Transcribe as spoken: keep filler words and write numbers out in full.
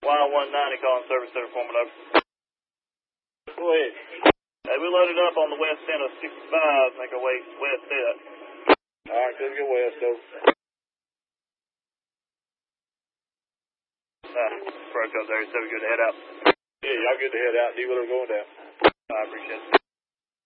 Y one ninety calling service center forming over. Go ahead. Hey, we loaded up on the west end of sixty-five, make our way west end. All right, good to get west, though. Ah, Pro Code there, so we good to head out. Yeah, y'all good to head out. D-Wheeler going down. I appreciate it.